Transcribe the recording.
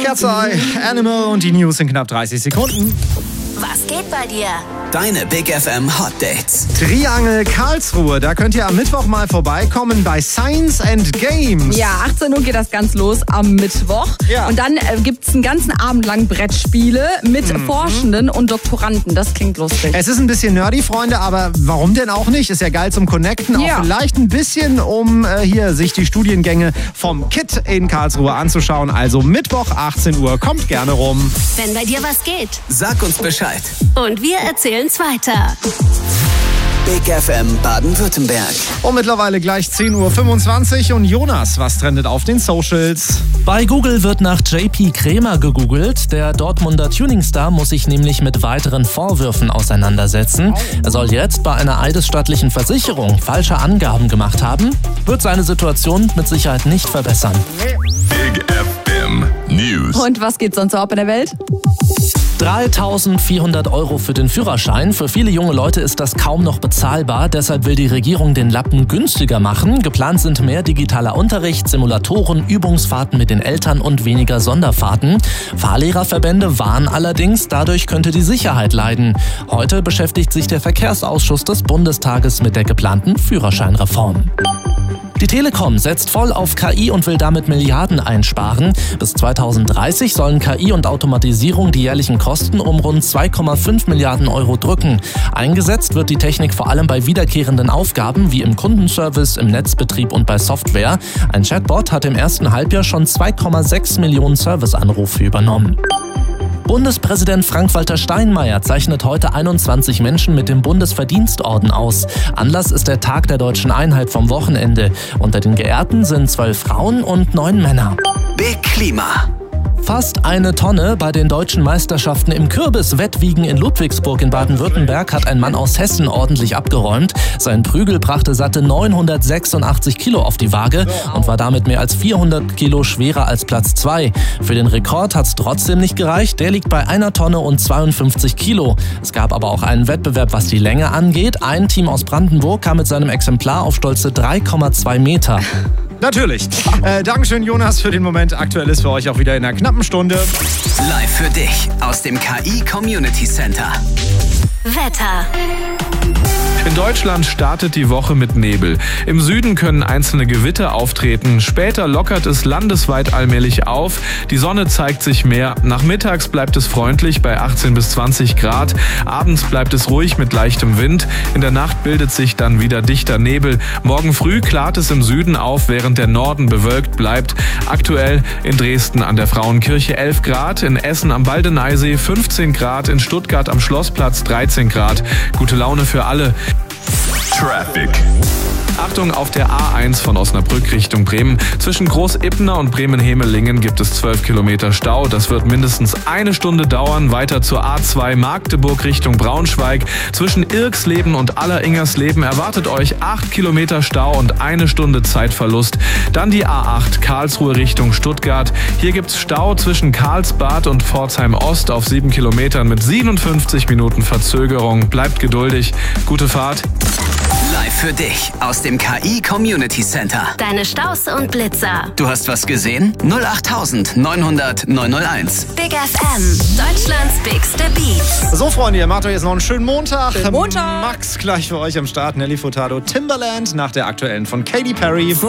Cat's Eye, Animal und die News in knapp 30 Sekunden. Was geht bei dir? Deine Big FM Hot Dates. Triangel Karlsruhe, da könnt ihr am Mittwoch mal vorbeikommen bei Science and Games. Ja, 18 Uhr geht das ganz los am Mittwoch. Ja. Und dann gibt's einen ganzen Abend lang Brettspiele mit Forschenden und Doktoranden. Das klingt lustig. Es ist ein bisschen nerdy, Freunde, aber warum denn auch nicht? Ist ja geil zum Connecten. Ja. Auch vielleicht ein bisschen, um hier sich die Studiengänge vom KIT in Karlsruhe anzuschauen. Also Mittwoch, 18 Uhr, kommt gerne rum. Wenn bei dir was geht. Sag uns Bescheid. Und wir erzählen's weiter. Big FM Baden-Württemberg. Und mittlerweile gleich 10.25 Uhr. Und Jonas, was trendet auf den Socials? Bei Google wird nach JP Krämer gegoogelt. Der Dortmunder Tuningstar muss sich nämlich mit weiteren Vorwürfen auseinandersetzen. Er soll jetzt bei einer eidesstattlichen Versicherung falsche Angaben gemacht haben. Wird seine Situation mit Sicherheit nicht verbessern. Big FM News. Und was geht sonst so ab in der Welt? 3.400 € für den Führerschein. Für viele junge Leute ist das kaum noch bezahlbar. Deshalb will die Regierung den Lappen günstiger machen. Geplant sind mehr digitaler Unterricht, Simulatoren, Übungsfahrten mit den Eltern und weniger Sonderfahrten. Fahrlehrerverbände warnen allerdings, dadurch könnte die Sicherheit leiden. Heute beschäftigt sich der Verkehrsausschuss des Bundestages mit der geplanten Führerscheinreform. Die Telekom setzt voll auf KI und will damit Milliarden einsparen. Bis 2030 sollen KI und Automatisierung die jährlichen Kosten um rund 2,5 Milliarden € drücken. Eingesetzt wird die Technik vor allem bei wiederkehrenden Aufgaben wie im Kundenservice, im Netzbetrieb und bei Software. Ein Chatbot hat im ersten Halbjahr schon 2,6 Millionen Serviceanrufe übernommen. Bundespräsident Frank-Walter Steinmeier zeichnet heute 21 Menschen mit dem Bundesverdienstorden aus. Anlass ist der Tag der Deutschen Einheit vom Wochenende. Unter den Geehrten sind 12 Frauen und 9 Männer. Big Klima. Fast eine Tonne bei den deutschen Meisterschaften im Kürbiswettwiegen in Ludwigsburg in Baden-Württemberg hat ein Mann aus Hessen ordentlich abgeräumt. Sein Prügel brachte satte 986 Kilo auf die Waage und war damit mehr als 400 Kilo schwerer als Platz 2. Für den Rekord hat es trotzdem nicht gereicht. Der liegt bei 1 Tonne und 52 Kilo. Es gab aber auch einen Wettbewerb, was die Länge angeht. Ein Team aus Brandenburg kam mit seinem Exemplar auf stolze 3,2 Meter. Natürlich. Dankeschön, Jonas, für den Moment. Aktuell ist für euch auch wieder in einer knappen Stunde. Live für dich aus dem KI Community Center. Wetter. In Deutschland startet die Woche mit Nebel. Im Süden können einzelne Gewitter auftreten. Später lockert es landesweit allmählich auf. Die Sonne zeigt sich mehr. Nachmittags bleibt es freundlich bei 18 bis 20 Grad. Abends bleibt es ruhig mit leichtem Wind. In der Nacht bildet sich dann wieder dichter Nebel. Morgen früh klart es im Süden auf, während der Norden bewölkt bleibt. Aktuell in Dresden an der Frauenkirche 11 Grad, in Essen am Baldeneysee 15 Grad, in Stuttgart am Schlossplatz 13 Grad. Gute Laune für alle. Traffic. Achtung auf der A1 von Osnabrück Richtung Bremen. Zwischen Groß-Ippener und Bremen-Hemelingen gibt es 12 Kilometer Stau. Das wird mindestens eine Stunde dauern. Weiter zur A2 Magdeburg Richtung Braunschweig. Zwischen Irksleben und Alleringersleben erwartet euch 8 Kilometer Stau und eine Stunde Zeitverlust. Dann die A8 Karlsruhe Richtung Stuttgart. Hier gibt's Stau zwischen Karlsbad und Pforzheim Ost auf 7 Kilometern mit 57 Minuten Verzögerung. Bleibt geduldig. Gute Fahrt. Live für dich aus dem KI Community Center. Deine Staus und Blitzer. Du hast was gesehen? 08900 901. Big FM. Deutschlands bigste Beats. So, Freunde, ihr macht euch jetzt noch einen schönen Montag. Schönen Montag. Max gleich für euch am Start. Nelly Furtado, Timbaland nach der aktuellen von Katy Perry.